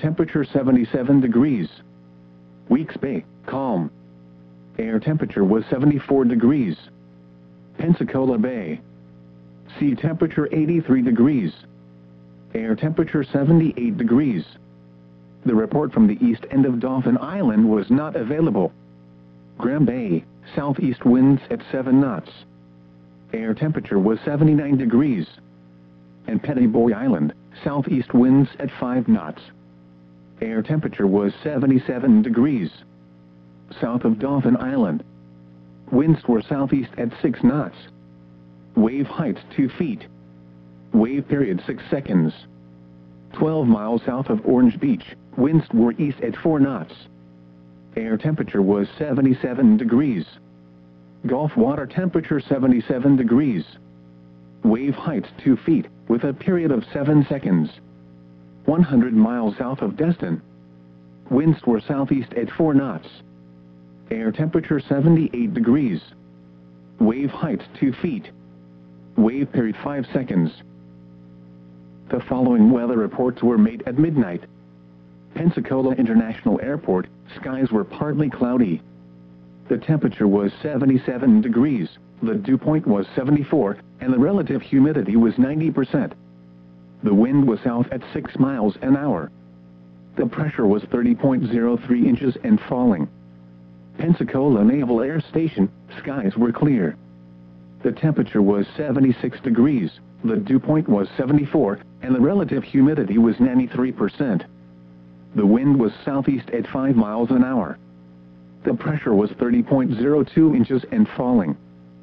temperature 77 degrees. Weeks Bay, calm. Air temperature was 74 degrees. Pensacola Bay. Sea temperature 83 degrees. Air temperature 78 degrees. The report from the east end of Dauphin Island was not available. Graham Bay, southeast winds at 7 knots. Air temperature was 79 degrees. And Petty Boy Island, southeast winds at 5 knots. Air temperature was 77 degrees. South of Dauphin Island. Winds were southeast at 6 knots. Wave height 2 feet. Wave period 6 seconds. 12 miles south of Orange Beach, winds were east at 4 knots. Air temperature was 77 degrees. Gulf water temperature 77 degrees. Wave height 2 feet, with a period of 7 seconds. 100 miles south of Destin. Winds were southeast at 4 knots. Air temperature 78 degrees. Wave height 2 feet. Wave period 5 seconds. The following weather reports were made at midnight. Pensacola International Airport, skies were partly cloudy. The temperature was 77 degrees, the dew point was 74, and the relative humidity was 90%. The wind was south at 6 miles an hour. The pressure was 30.03 inches and falling. Pensacola Naval Air Station, skies were clear. The temperature was 76 degrees, the dew point was 74, and the relative humidity was 93%. The wind was southeast at 5 miles an hour. The pressure was 30.02 inches and falling.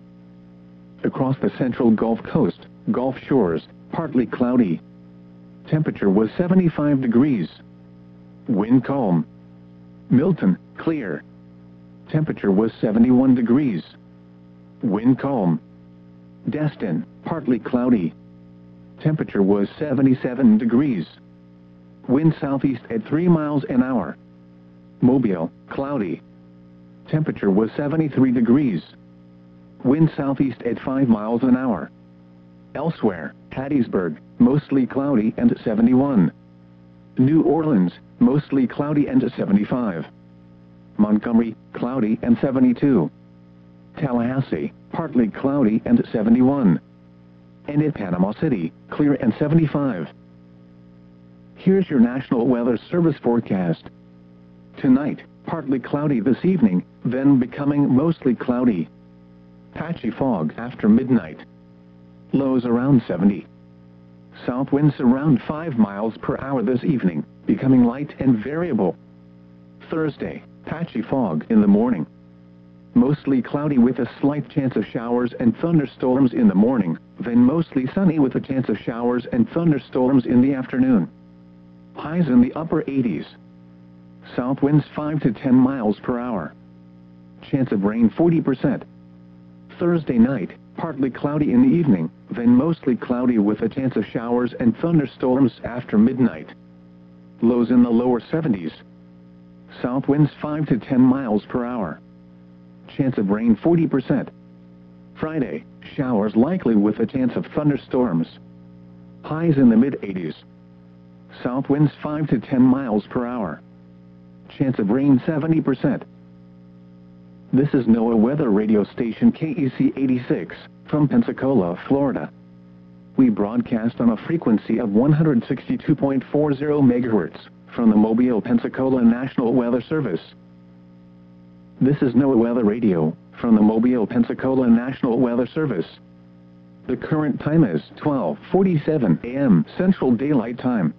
Across the central Gulf Coast, Gulf Shores, partly cloudy. Temperature was 75 degrees. Wind calm. Milton, clear. Temperature was 71 degrees. Wind calm. Destin, partly cloudy. Temperature was 77 degrees. Wind southeast at 3 miles an hour. Mobile, cloudy. Temperature was 73 degrees. Wind southeast at 5 miles an hour. Elsewhere, Hattiesburg, mostly cloudy and 71. New Orleans, mostly cloudy and 75. Montgomery, cloudy and 72. Tallahassee, partly cloudy and 71. And in Panama City, clear and 75. Here's your National Weather Service forecast. Tonight, partly cloudy this evening, then becoming mostly cloudy. Patchy fog after midnight. Lows around 70. South winds around 5 miles per hour this evening, becoming light and variable. Thursday, patchy fog in the morning. Mostly cloudy with a slight chance of showers and thunderstorms in the morning, then mostly sunny with a chance of showers and thunderstorms in the afternoon. Highs in the upper 80s. South winds 5 to 10 miles per hour. Chance of rain 40%. Thursday night, partly cloudy in the evening, then mostly cloudy with a chance of showers and thunderstorms after midnight. Lows in the lower 70s. South winds 5 to 10 miles per hour. Chance of rain 40%. Friday, showers likely with a chance of thunderstorms. Highs in the mid-80s. South winds 5 to 10 miles per hour. Chance of rain 70%. This is NOAA Weather Radio Station KEC 86, from Pensacola, Florida. We broadcast on a frequency of 162.40 megahertz, from the Mobile, Pensacola National Weather Service. This is NOAA Weather Radio, from the Mobile, Pensacola National Weather Service. The current time is 12:47 a.m. Central Daylight Time.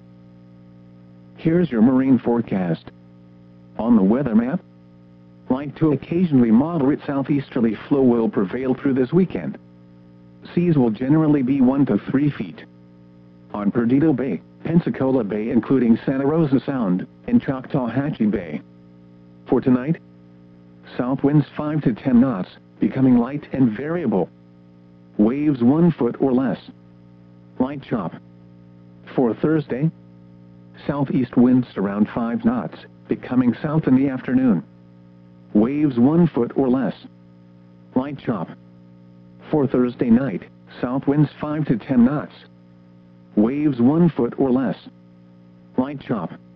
Here's your marine forecast. On the weather map, light to occasionally moderate southeasterly flow will prevail through this weekend. Seas will generally be 1 to 3 feet. On Perdido Bay, Pensacola Bay including Santa Rosa Sound, and Choctawhatchee Bay. For tonight, south winds 5 to 10 knots, becoming light and variable. Waves 1 foot or less. Light chop. For Thursday, southeast winds around 5 knots, becoming south in the afternoon. Waves 1 foot or less. Light chop. For Thursday night, south winds 5 to 10 knots. Waves 1 foot or less. Light chop.